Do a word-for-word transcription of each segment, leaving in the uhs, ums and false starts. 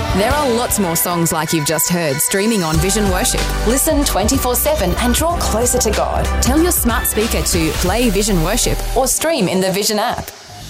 There are lots more songs like you've just heard streaming on Vision Worship. Listen twenty-four seven and draw closer to God. Tell your smart speaker to play Vision Worship or stream in the Vision app.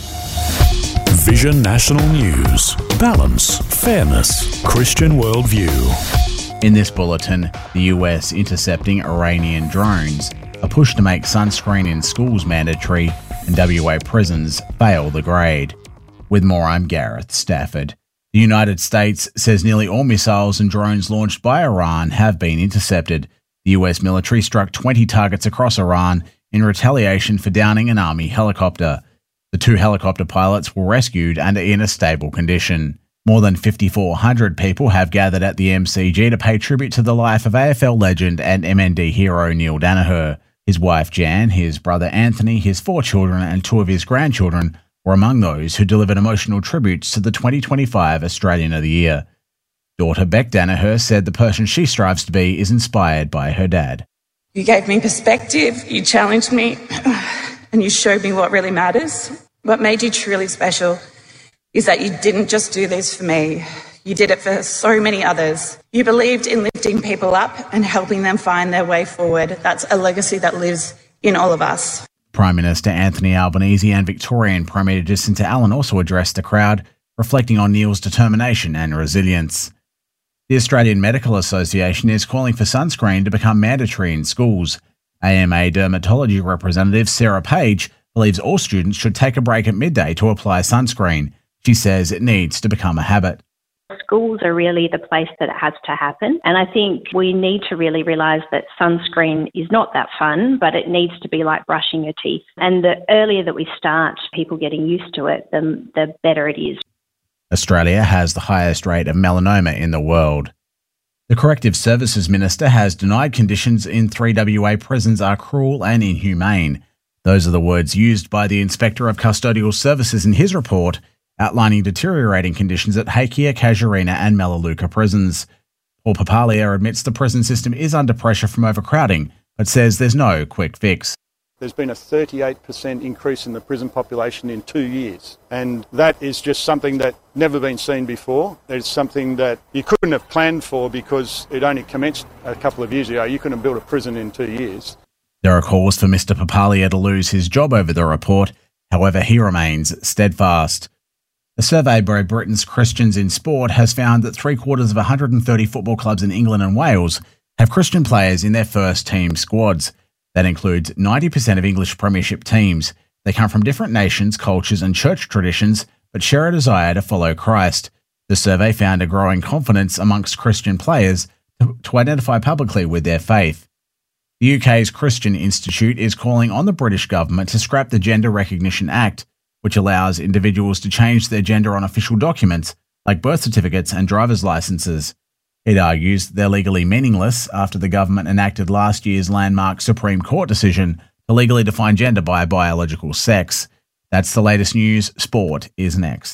Vision National News. Balance, fairness, Christian worldview. In this bulletin, the U S intercepting Iranian drones, a push to make sunscreen in schools mandatory, and W A prisons fail the grade. With more, I'm Gareth Stafford. The United States says nearly all missiles and drones launched by Iran have been intercepted. The U S military struck twenty targets across Iran in retaliation for downing an army helicopter. The two helicopter pilots were rescued and are in a stable condition. More than five thousand four hundred people have gathered at the M C G to pay tribute to the life of A F L legend and M N D hero Neil Daniher. His wife Jan, his brother Anthony, his four children and two of his grandchildren were among those who delivered emotional tributes to the twenty twenty-five Australian of the Year. Daughter Beck Daniher said the person she strives to be is inspired by her dad. You gave me perspective, you challenged me, and you showed me what really matters. What made you truly special is that you didn't just do this for me. You did it for so many others. You believed in lifting people up and helping them find their way forward. That's a legacy that lives in all of us. Prime Minister Anthony Albanese and Victorian Premier Jacinta Allen also addressed the crowd, reflecting on Neil's determination and resilience. The Australian Medical Association is calling for sunscreen to become mandatory in schools. A M A dermatology representative Sarah Page believes all students should take a break at midday to apply sunscreen. She says it needs to become a habit. Schools are really the place that it has to happen. And I think we need to really realise that sunscreen is not that fun, but it needs to be like brushing your teeth. And the earlier that we start people getting used to it, the, the better it is. Australia has the highest rate of melanoma in the world. The Corrective Services Minister has denied conditions in three W A prisons are cruel and inhumane. Those are the words used by the Inspector of Custodial Services in his report, outlining deteriorating conditions at Hakea, Casuarina and Melaleuca prisons. Paul Papalia admits the prison system is under pressure from overcrowding, but says there's no quick fix. There's been a thirty-eight percent increase in the prison population in two years, and that is just something that never been seen before. It's something that you couldn't have planned for because it only commenced a couple of years ago. You couldn't have built a prison in two years. There are calls for Mister Papalia to lose his job over the report. However, he remains steadfast. A survey by Britain's Christians in Sport has found that three quarters of one hundred thirty football clubs in England and Wales have Christian players in their first team squads. That includes ninety percent of English Premiership teams. They come from different nations, cultures and church traditions, but share a desire to follow Christ. The survey found a growing confidence amongst Christian players to, to identify publicly with their faith. The U K's Christian Institute is calling on the British government to scrap the Gender Recognition Act, which allows individuals to change their gender on official documents like birth certificates and driver's licenses. It argues they're legally meaningless after the government enacted last year's landmark Supreme Court decision to legally define gender by biological sex. That's the latest news. Sport is next.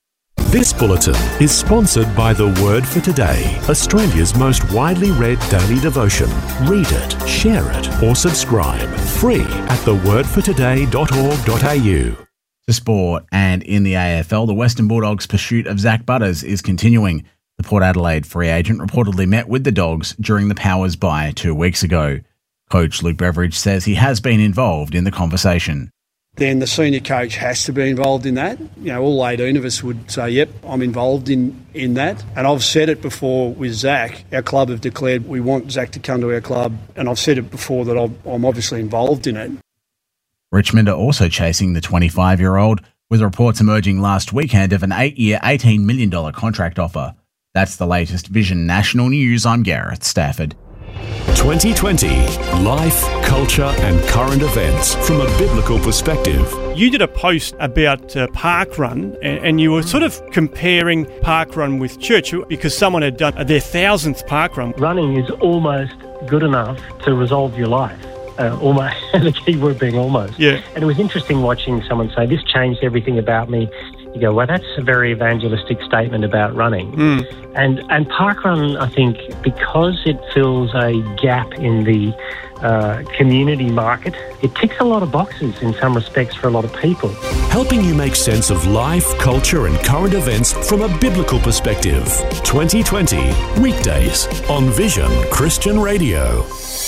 This bulletin is sponsored by The Word for Today, Australia's most widely read daily devotion. Read it, share it, or subscribe. Free at the word for today dot org dot a u. To sport, and in the A F L, the Western Bulldogs' pursuit of Zach Butters is continuing. The Port Adelaide free agent reportedly met with the Dogs during the Powers bye two weeks ago. Coach Luke Beveridge says he has been involved in the conversation. Then the senior coach has to be involved in that. You know, all eighteen of us would say, yep, I'm involved in, in that. And I've said it before with Zach. Our club have declared we want Zach to come to our club. And I've said it before that I'm obviously involved in it. Richmond are also chasing the twenty-five-year-old, with reports emerging last weekend of an eight-year, eighteen million dollars contract offer. That's the latest Vision National News. I'm Gareth Stafford. twenty twenty. Life, culture and current events from a biblical perspective. You did a post about uh, parkrun, and, and you were sort of comparing parkrun with church because someone had done their thousandth parkrun. Running is almost good enough to resolve your life. Uh, almost, the key word being almost. Yeah. And it was interesting watching someone say, this changed everything about me. you go, well, that's a very evangelistic statement about running. Mm. And and parkrun, I think, because it fills a gap in the uh, community market, it ticks a lot of boxes in some respects for a lot of people. Helping you make sense of life, culture and current events from a biblical perspective. twenty twenty, weekdays on Vision Christian Radio.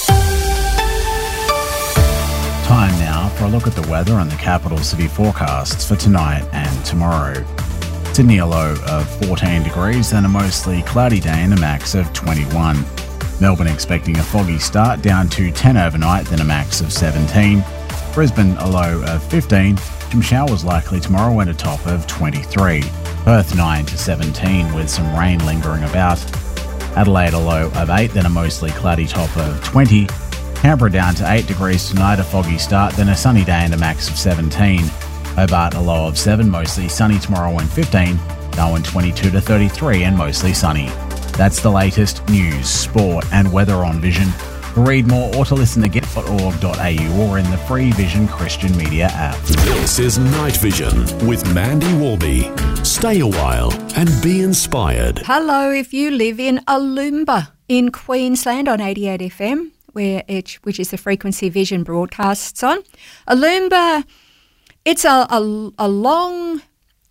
Time now for a look at the weather and the capital city forecasts for tonight and tomorrow. Sydney a low of fourteen degrees, then a mostly cloudy day and a max of twenty-one. Melbourne expecting a foggy start, down to ten overnight, then a max of seventeen. Brisbane a low of fifteen. Some showers likely tomorrow and a top of twenty-three. Perth nine to seventeen with some rain lingering about. Adelaide a low of eight, then a mostly cloudy top of twenty. Canberra down to eight degrees tonight, a foggy start, then a sunny day and a max of seventeen. Hobart a low of seven, mostly sunny tomorrow and fifteen. Darwin twenty-two to thirty-three and mostly sunny. That's the latest news, sport and weather on Vision. To read more or to listen again, dot org dot a u or in the free Vision Christian Media app. This is Night Vision with Mandy Warby. Stay a while and be inspired. Hello, if you live in Aloomba in Queensland on eighty-eight F M, where it, which is the frequency Vision broadcasts on. Aloomba, it's a, a, a long,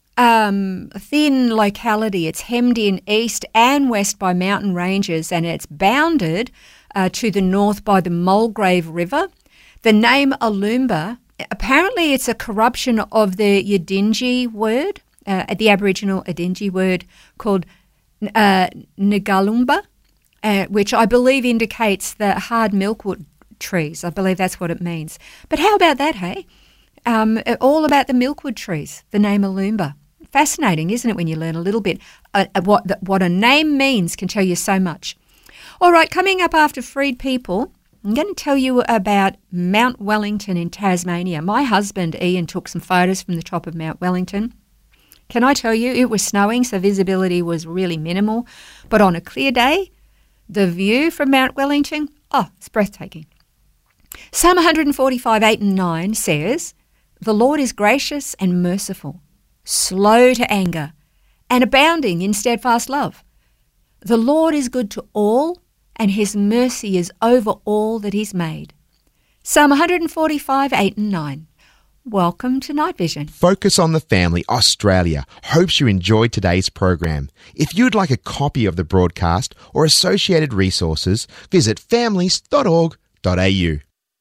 um, thin locality. It's hemmed in east and west by mountain ranges, and it's bounded uh, to the north by the Mulgrave River. The name Aloomba, apparently it's a corruption of the Yidinji word, uh, the Aboriginal Yidinji word called uh, Ngalumba, Uh, which I believe indicates the hard milkwood trees. I believe that's what it means. But how about that, hey? Um, all about the milkwood trees, the name Aloomba. Fascinating, isn't it, when you learn a little bit? Uh, what, the, what a name means can tell you so much. All right, coming up after Freed People, I'm going to tell you about Mount Wellington in Tasmania. My husband, Ian, took some photos from the top of Mount Wellington. Can I tell you, it was snowing, so visibility was really minimal. But on a clear day, the view from Mount Wellington, oh, it's breathtaking. Psalm one forty-five, eight and nine says, "The Lord is gracious and merciful, slow to anger, and abounding in steadfast love. The Lord is good to all, and his mercy is over all that he's made." Psalm one forty-five, eight and nine. Welcome to Night Vision. Focus on the Family Australia hopes you enjoyed today's program. If you'd like a copy of the broadcast or associated resources, visit families dot org dot a u.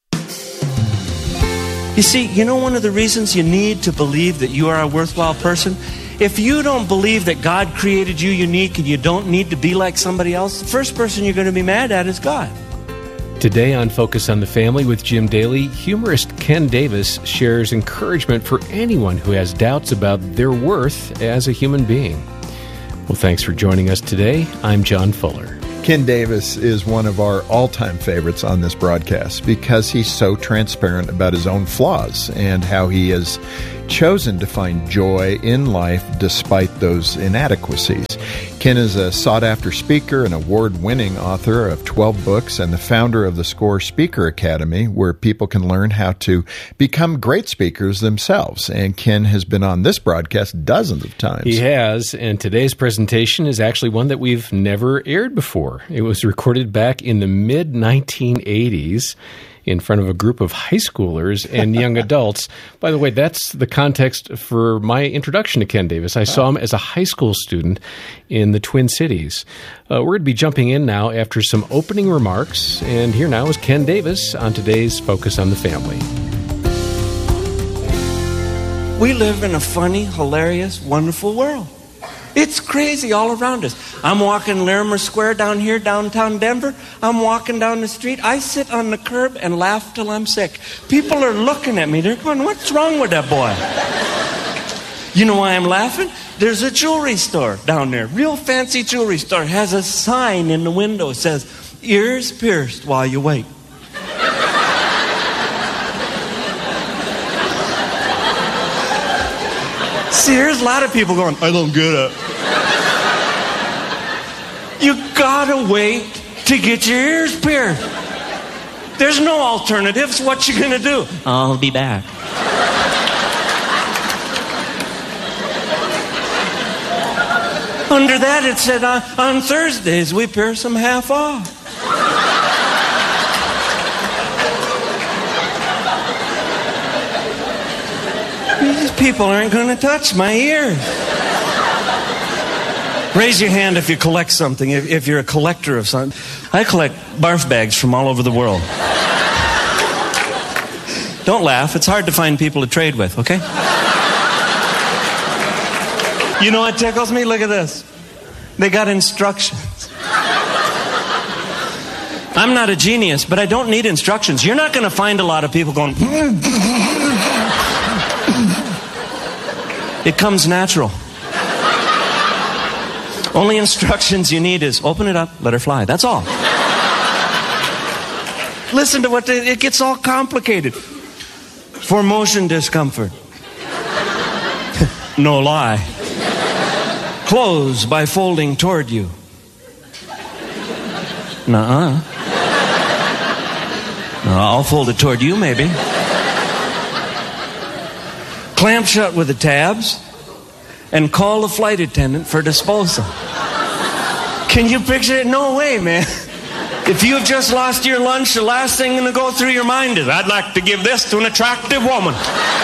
You see, you know one of the reasons you need to believe that you are a worthwhile person? If you don't believe that God created you unique and you don't need to be like somebody else, the first person you're going to be mad at is God. Today on Focus on the Family with Jim Daly, humorist Ken Davis shares encouragement for anyone who has doubts about their worth as a human being. Well, thanks for joining us today. I'm John Fuller. Ken Davis is one of our all-time favorites on this broadcast because he's so transparent about his own flaws and how he has chosen to find joy in life despite those inadequacies. Ken is a sought-after speaker, an award-winning author of twelve books, and the founder of the SCORE Speaker Academy, where people can learn how to become great speakers themselves. And Ken has been on this broadcast dozens of times. He has, and today's presentation is actually one that we've never aired before. It was recorded back in the mid nineteen eighties. In front of a group of high schoolers and young adults. By the way, that's the context for my introduction to Ken Davis. I saw him as a high school student in the Twin Cities. Uh, we're going to be jumping in now after some opening remarks, and here now is Ken Davis on today's Focus on the Family. We live in a funny, hilarious, wonderful world. It's crazy all around us. I'm walking Larimer Square down here, downtown Denver. I'm walking down the street. I sit on the curb and laugh till I'm sick. People are looking at me. They're going, "What's wrong with that boy?" You know why I'm laughing? There's a jewelry store down there. Real fancy jewelry store. Has a sign in the window. It says, "Ears pierced while you wait." See, there's a lot of people going, "I don't get it." You gotta wait to get your ears pierced. There's no alternatives. What you gonna do? I'll be back. Under that it said, uh, on Thursdays we pierce them half off. These people aren't going to touch my ears. Raise your hand if you collect something, if, if you're a collector of something. I collect barf bags from all over the world. Don't laugh. It's hard to find people to trade with, okay? You know what tickles me? Look at this. They got instructions. I'm not a genius, but I don't need instructions. You're not going to find a lot of people going... It comes natural. Only instructions you need is open it up, let her fly. That's all. Listen to what they, it gets all complicated. For motion discomfort. No lie. Close by folding toward you. Nuh-uh. No, I'll fold it toward you, maybe. Clamp shut with the tabs and call the flight attendant for disposal. Can you picture it? No way, man. If you've just lost your lunch, the last thing going to go through your mind is, I'd like to give this to an attractive woman.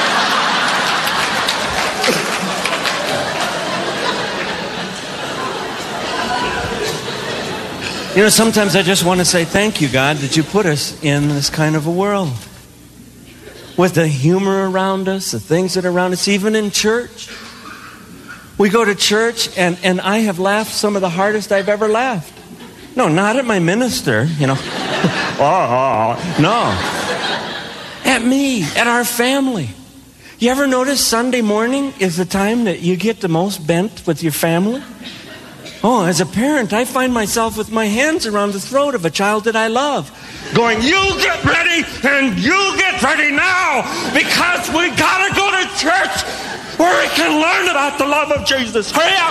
You know, sometimes I just want to say thank you, God, that you put us in this kind of a world. With the humor around us, the things that are around us, even in church. We go to church, and, and I have laughed some of the hardest I've ever laughed. No, not at my minister, you know. oh, no. At me, at our family. You ever notice Sunday morning is the time that you get the most bent with your family? Oh, as a parent, I find myself with my hands around the throat of a child that I love. Going, you get ready and you get ready now, because we gotta go to church where we can learn about the love of Jesus. Hurry up!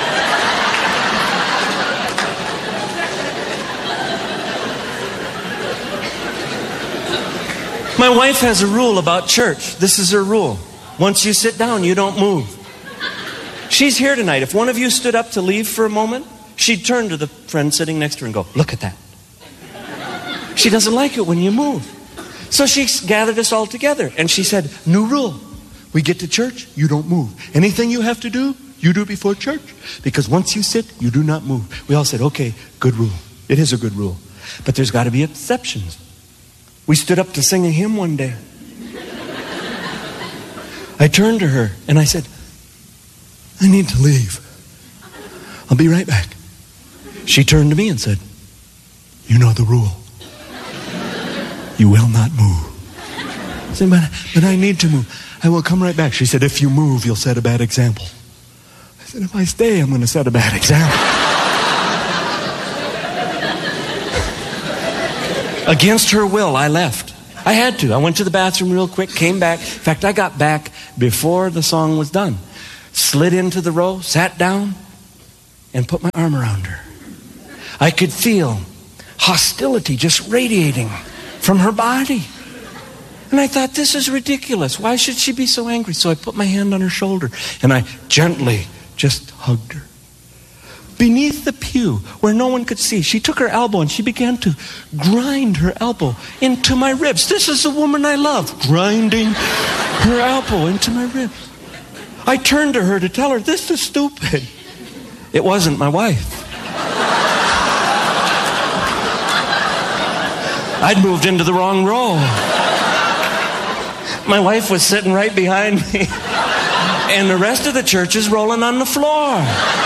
My wife has a rule about church. This is her rule. Once you sit down, you don't move. She's here tonight. If one of you stood up to leave for a moment, she'd turn to the friend sitting next to her and go, look at that. She doesn't like it when you move. So she gathered us all together and she said, new rule. We get to church, you don't move. Anything you have to do, you do before church. Because once you sit, you do not move. We all said, okay, good rule. It is a good rule. But there's got to be exceptions. We stood up to sing a hymn one day. I turned to her and I said, I need to leave. I'll be right back. She turned to me and said, you know the rule. You will not move. I said, but, but I need to move. I will come right back. She said, if you move, you'll set a bad example. I said, if I stay, I'm going to set a bad example. Against her will, I left. I had to. I went to the bathroom real quick, came back. In fact, I got back before the song was done. Slid into the row, sat down, and put my arm around her. I could feel hostility just radiating from her body. And I thought, this is ridiculous. Why should she be so angry? So I put my hand on her shoulder and I gently just hugged her. Beneath the pew where no one could see, she took her elbow and she began to grind her elbow into my ribs. This is the woman I love, grinding her elbow into my ribs. I turned to her to tell her, this is stupid. It wasn't my wife. I'd moved into the wrong row. My wife was sitting right behind me. And the rest of the church is rolling on the floor.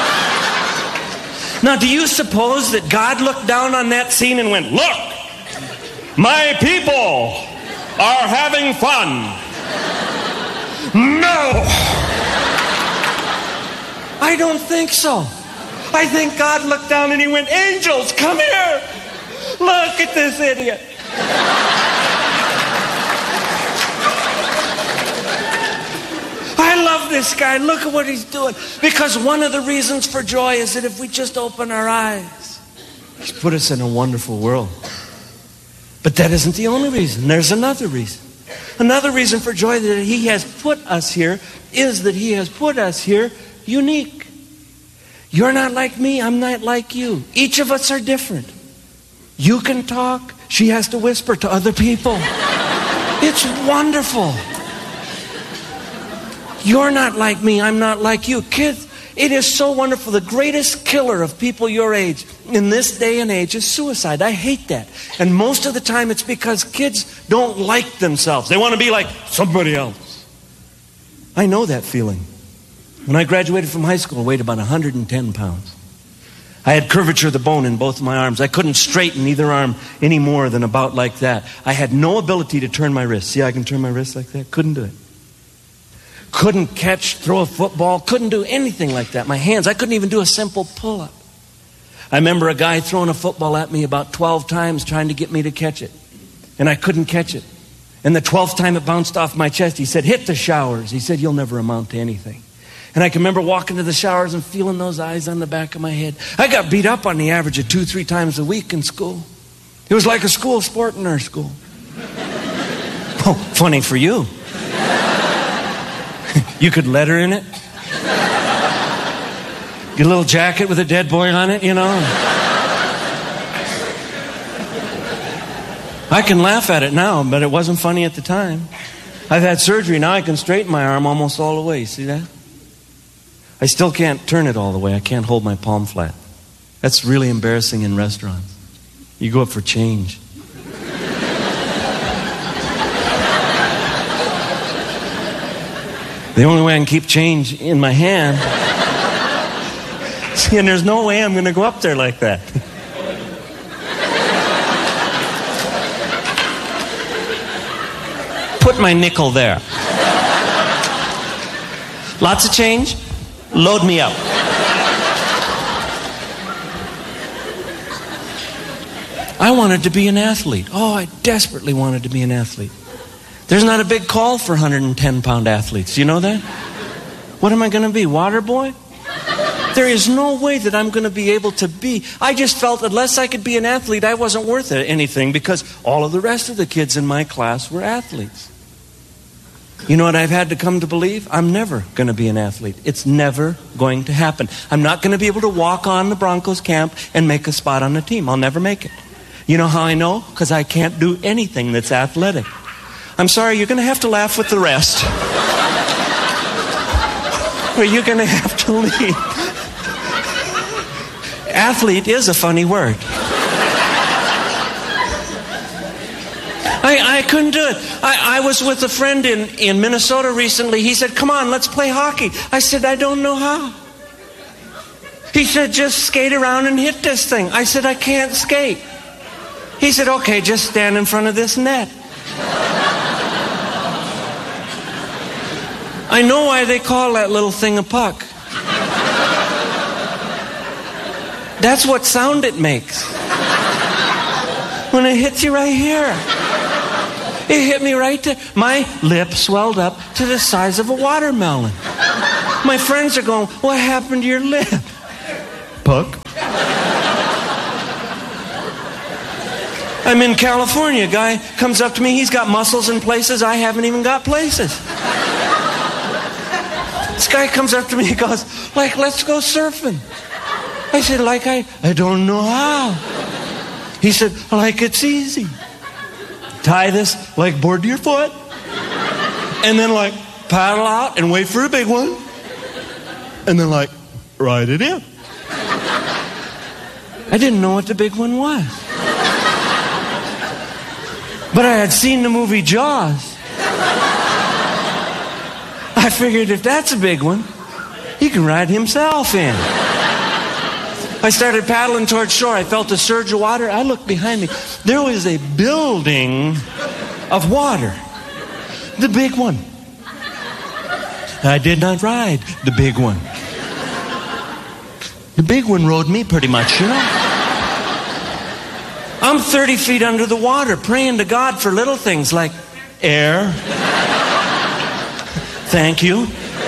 Now, do you suppose that God looked down on that scene and went, look, my people are having fun? No. I don't think so. I think God looked down and he went, angels, come here. Look at this idiot. I love this guy. Look at what he's doing. Because one of the reasons for joy is that if we just open our eyes, he's put us in a wonderful world. But that isn't the only reason. There's another reason. Another reason for joy that he has put us here is that he has put us here unique. You're not like me, I'm not like you. Each of us are different. You can talk, she has to whisper to other people. It's wonderful. You're not like me, I'm not like you. Kids, it is so wonderful. The greatest killer of people your age in this day and age is suicide. I hate that. And most of the time it's because kids don't like themselves. They want to be like somebody else. I know that feeling. When I graduated from high school, I weighed about one hundred ten pounds. I had curvature of the bone in both of my arms. I couldn't straighten either arm any more than about like that. I had no ability to turn my wrist. See how I can turn my wrist like that? Couldn't do it. Couldn't catch, throw a football, couldn't do anything like that. My hands, I couldn't even do a simple pull-up. I remember a guy throwing a football at me about twelve times trying to get me to catch it. And I couldn't catch it. And the twelfth time it bounced off my chest, he said, hit the showers. He said, you'll never amount to anything. And I can remember walking to the showers and feeling those eyes on the back of my head. I got beat up on the average of two, three times a week in school. It was like a school sport in our school. Oh, funny for you. You could letter in it. Get a little jacket with a dead boy on it, you know. I can laugh at it now, but it wasn't funny at the time. I've had surgery. Now I can straighten my arm almost all the way. See that? I still can't turn it all the way. I can't hold my palm flat. That's really embarrassing in restaurants. You go up for change. The only way I can keep change in my hand. See, and there's no way I'm going to go up there like that. Put my nickel there. Lots of change. Load me up. I wanted to be an athlete. Oh, I desperately wanted to be an athlete. There's not a big call for one hundred ten pound athletes. You know that? What am I going to be? Water boy? There is no way that I'm going to be able to be. I just felt unless I could be an athlete, I wasn't worth anything because all of the rest of the kids in my class were athletes. You know what I've had to come to believe? I'm never going to be an athlete. It's never going to happen. I'm not going to be able to walk on the Broncos camp and make a spot on the team. I'll never make it. You know how I know? Because I can't do anything that's athletic. I'm sorry, you're going to have to laugh with the rest. Or you're going to have to leave. Athlete is a funny word. I, I couldn't do it. I, I was with a friend in, in Minnesota recently. He said, come on, let's play hockey. I said, I don't know how. He said, just skate around and hit this thing. I said, I can't skate. He said, okay, just stand in front of this net. I know why they call that little thing a puck. That's what sound it makes. When it hits you right here. It hit me right there. My lip swelled up to the size of a watermelon. My friends are going, what happened to your lip? Puck. I'm in California. A guy comes up to me. He's got muscles in places I haven't even got places. This guy comes up to me. He goes, like, let's go surfing. I said, like, I, I don't know how. He said, like, it's easy. Tie this, like, board to your foot. And then, like, paddle out and wait for a big one. And then, like, ride it in. I didn't know what the big one was. But I had seen the movie Jaws. I figured if that's a big one, he can ride himself in. I started paddling towards shore. I felt a surge of water. I looked behind me. There was a building of water. The big one. I did not ride the big one. The big one rode me pretty much, you know. I'm thirty feet under the water praying to God for little things like air. Thank you.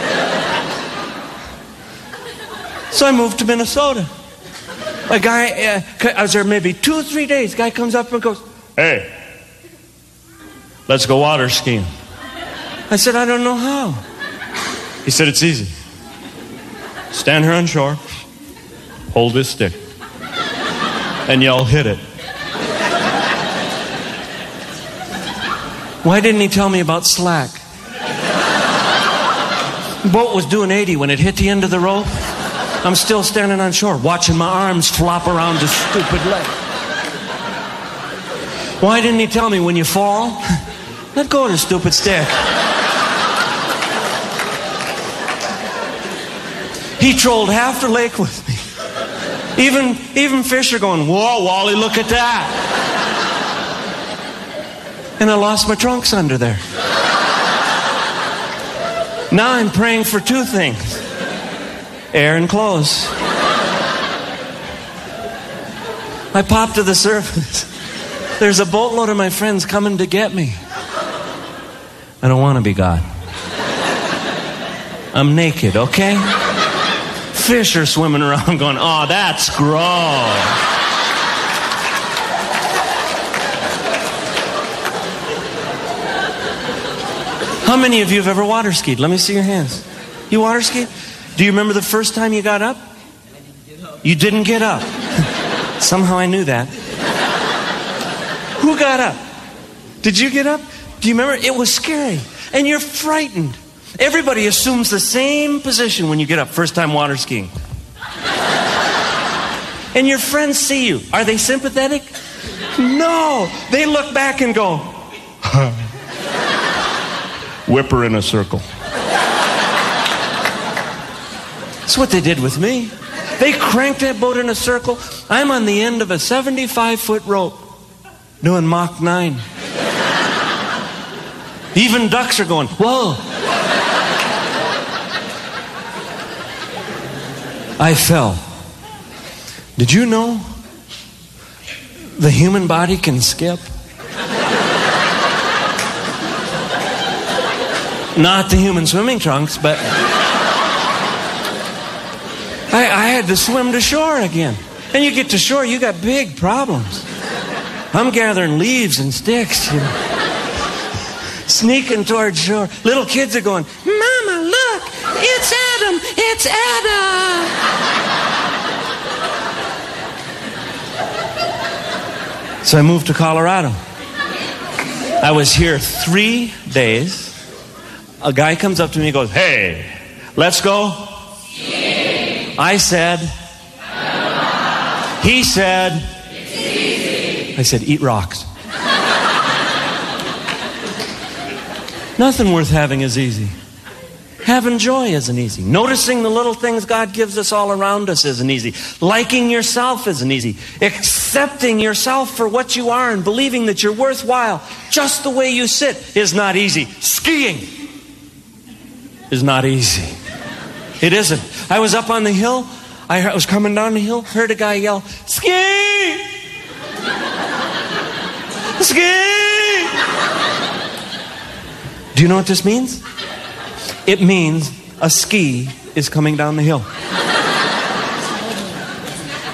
So I moved to Minnesota. A guy, uh, I was there maybe two or three days. Guy comes up and goes, hey, let's go water skiing. I said, I don't know how. He said, it's easy. Stand here on shore. hold this stick, and y'all hit it. Why didn't he tell me about slack? The boat was doing eighty when it hit the end of the rope. I'm still standing on shore, watching my arms flop around the stupid leg. Why didn't he tell me when you fall, let go of the stupid stick? He trolled half the lake with me. Even, even fish are going, whoa, Wally, look at that. And I lost my trunks under there. Now I'm praying for two things. Air and clothes. I pop to the surface. There's a boatload of my friends coming to get me. I don't want to be God. I'm naked, okay? Fish are swimming around going, oh, that's gross. How many of you have ever water skied? Let me see your hands. You water skied? Do you remember the first time you got up? You didn't get up. Somehow I knew that. Who got up? Did you get up? Do you remember? It was scary. And you're frightened. Everybody assumes the same position when you get up, first time water skiing. And your friends see you. Are they sympathetic? No. They look back and go, whip her in a circle. That's what they did with me. They cranked that boat in a circle. I'm on the end of a seventy-five foot rope doing Mach nine. Even ducks are going, whoa. I fell. Did you know the human body can skip? Not the human swimming trunks, but I, I had to swim to shore again. And you get to shore, you got big problems. I'm gathering leaves and sticks, you know, sneaking towards shore. Little kids are going, Mama, look, it's Adam, it's Adam. So I moved to Colorado. I was here three days. A guy comes up to me and goes, hey, let's go. Skiing. I said, no. He said, it's easy. I said, eat rocks. Nothing worth having is easy. Having joy isn't easy. Noticing the little things God gives us all around us isn't easy. Liking yourself isn't easy. Accepting yourself for what you are and believing that you're worthwhile just the way you sit is not easy. Skiing is not easy. It isn't. I was up on the hill. I was coming down the hill, heard a guy yell, ski! Ski! Do you know what this means? It means a ski is coming down the hill.